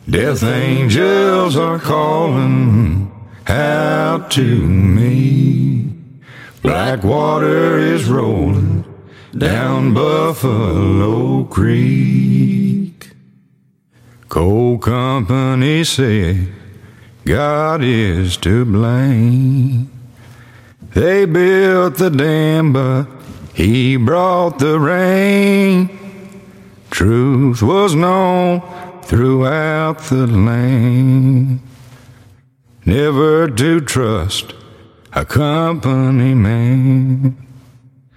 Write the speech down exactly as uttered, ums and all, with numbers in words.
Death angels are calling out to me. Black water is rolling down Buffalo Creek. Coal company said God is to blame. They built the dam, but he brought the rain. Truth was known throughout the land. Never to trust a company man.